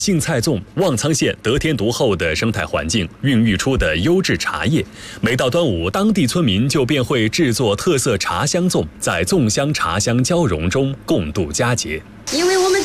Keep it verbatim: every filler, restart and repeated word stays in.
杏菜粽，望苍县得天独厚的生态环境孕育出的优质茶叶。每到端午，当地村民就便会制作特色茶香粽，在粽香茶香交融中共度佳节。 因为我们